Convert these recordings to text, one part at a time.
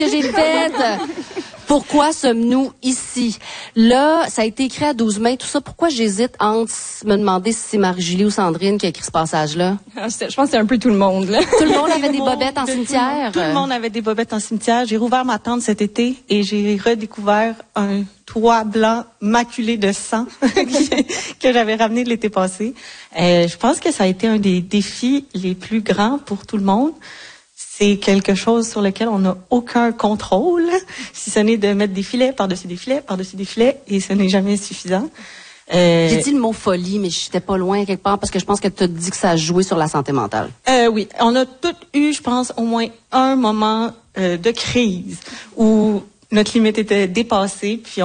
que j'ai fait. Pourquoi sommes-nous ici? Là, ça a été écrit à 12 mai, tout ça. Pourquoi j'hésite entre me demander si c'est Marie-Julie ou Sandrine qui a écrit ce passage-là? Je pense que c'est un peu tout le monde, là. Tout le monde avait des bobettes en cimetière? Tout le monde avait des bobettes en cimetière. J'ai rouvert ma tente cet été et j'ai redécouvert un toit blanc maculé de sang que j'avais ramené de l'été passé. Je pense que ça a été un des défis les plus grands pour tout le monde. C'est quelque chose sur lequel on n'a aucun contrôle, si ce n'est de mettre des filets par-dessus des filets, par-dessus des filets, et ce n'est jamais suffisant. J'ai dit le mot folie, mais j'étais pas loin quelque part parce que je pense que tu as dit que ça a joué sur la santé mentale. Oui, on a toutes eu, je pense, au moins un moment de crise où notre limite était dépassée, puis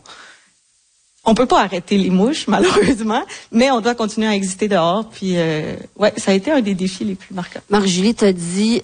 on peut pas arrêter les mouches, malheureusement, mais on doit continuer à exister dehors. Puis, ouais, ça a été un des défis les plus marquants. Marie-Julie t'a dit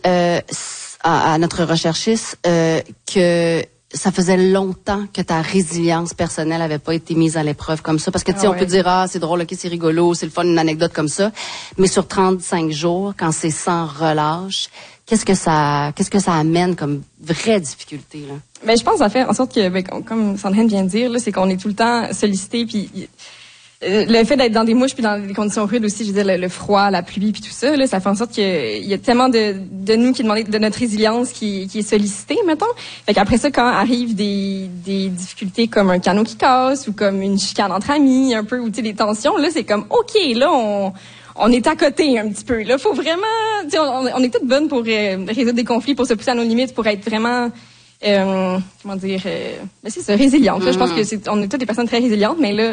à notre recherchiste que ça faisait longtemps que ta résilience personnelle avait pas été mise à l'épreuve comme ça. Parce que, tu sais, on peut dire, c'est drôle, ok, c'est rigolo, c'est le fun, une anecdote comme ça. Mais sur 35 jours, quand c'est sans relâche, qu'est-ce que ça amène comme vraie difficulté, là? Ben, je pense que ça fait en sorte que, comme Sandrine vient de dire, là, c'est qu'on est tout le temps sollicité, puis le fait d'être dans des mouches puis dans des conditions rudes aussi, je veux dire le froid, la pluie puis tout ça, là, ça fait en sorte qu'il y a tellement de nous qui demandent de notre résilience qui est sollicitée, mettons. Fait qu'après ça, quand arrivent des difficultés comme un canot qui casse ou comme une chicane entre amis, un peu, ou tu sais, des tensions, là, c'est comme OK, là, on est à côté un petit peu. Là, faut vraiment, tu sais, on est toutes bonnes pour résoudre des conflits, pour se pousser à nos limites, pour être vraiment comment dire, c'est ça, résiliente. Là, je pense que on est toutes des personnes très résilientes, mais là,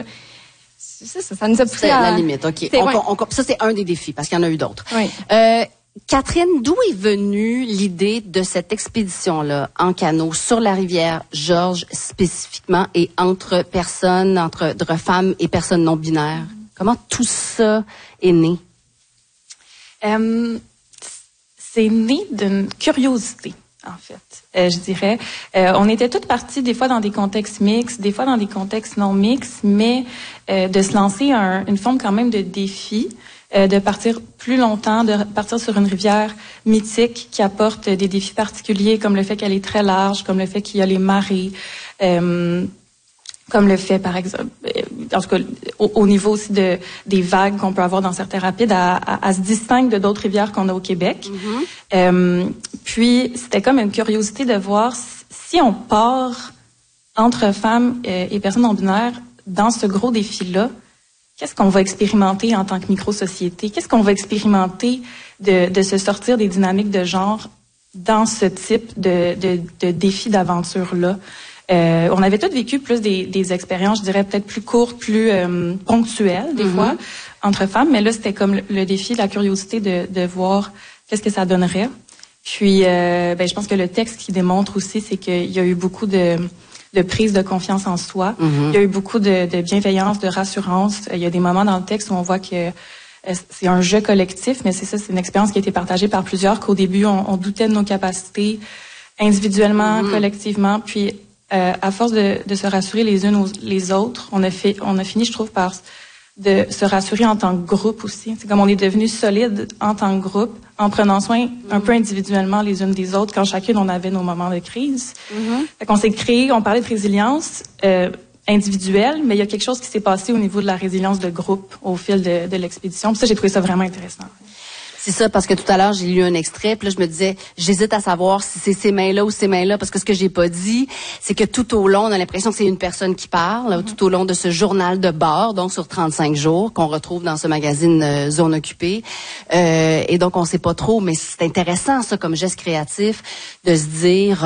ça nous a poussé à la limite. Ok. Ça c'est un des défis parce qu'il y en a eu d'autres. Oui. Catherine, d'où est venue l'idée de cette expédition-là en canot sur la rivière Georges spécifiquement et entre femmes et personnes non binaires? Comment tout ça est né? C'est né d'une curiosité, en fait. Je dirais, on était toutes parties des fois dans des contextes mixtes, des fois dans des contextes non mixtes, mais de se lancer une forme quand même de défi, de partir plus longtemps, de partir sur une rivière mythique qui apporte des défis particuliers, comme le fait qu'elle est très large, comme le fait qu'il y a les marées, comme le fait, par exemple, en tout cas, au niveau aussi des vagues qu'on peut avoir dans certains rapides, à se distingue de d'autres rivières qu'on a au Québec. Mm-hmm. Puis, c'était comme une curiosité de voir si on part entre femmes et personnes non-binaires dans ce gros défi-là, qu'est-ce qu'on va expérimenter en tant que micro-société? Qu'est-ce qu'on va expérimenter de se sortir des dynamiques de genre dans ce type de défi d'aventure-là? On avait toutes vécu plus des expériences, je dirais, peut-être plus courtes, plus ponctuelles, des fois, entre femmes. Mais là, c'était comme le défi, la curiosité de voir qu'est-ce que ça donnerait. Puis, je pense que le texte qui démontre aussi, c'est qu'il y a eu beaucoup de prise de confiance en soi. Il y a eu beaucoup de bienveillance, de rassurance. Il y a des moments dans le texte où on voit que c'est un jeu collectif, mais c'est une expérience qui a été partagée par plusieurs, qu'au début, on doutait de nos capacités individuellement, collectivement, puis à force de se rassurer les unes les autres, on a fini, je trouve, par de se rassurer en tant que groupe aussi. C'est comme on est devenu solide en tant que groupe, en prenant soin un peu individuellement les unes des autres, quand chacune on avait nos moments de crise. Fait qu'on s'est créé, on parlait de résilience individuelle, mais il y a quelque chose qui s'est passé au niveau de la résilience de groupe au fil de l'expédition. Puis ça, j'ai trouvé ça vraiment intéressant. C'est ça, parce que tout à l'heure, j'ai lu un extrait, puis là, je me disais, j'hésite à savoir si c'est ces mains-là ou ces mains-là, parce que ce que j'ai pas dit, c'est que tout au long, on a l'impression que c'est une personne qui parle, tout au long de ce journal de bord, donc sur 35 jours, qu'on retrouve dans ce magazine Zone Occupée. Et donc, on sait pas trop, mais c'est intéressant, ça, comme geste créatif, de se dire,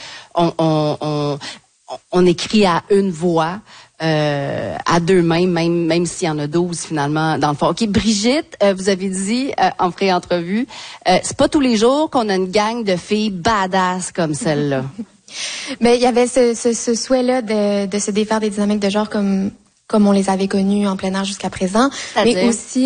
on écrit à une voix, à deux mains, même s'il y en a 12 finalement dans le fond. OK, Brigitte, vous avez dit en pré-entrevue, c'est pas tous les jours qu'on a une gang de filles badass comme celle-là. Mais il y avait ce souhait-là de se défaire des dynamiques de genre comme on les avait connues en plein air jusqu'à présent. Mais aussi,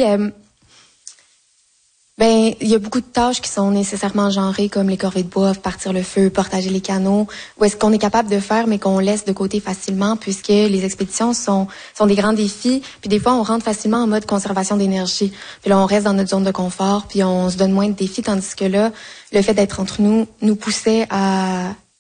il y a beaucoup de tâches qui sont nécessairement genrées, comme les corvées de bois, partir le feu, partager les canaux, ou est-ce qu'on est capable de faire, mais qu'on laisse de côté facilement, puisque les expéditions sont des grands défis, puis des fois, on rentre facilement en mode conservation d'énergie. Puis là, on reste dans notre zone de confort, puis on se donne moins de défis, tandis que là, le fait d'être entre nous poussait à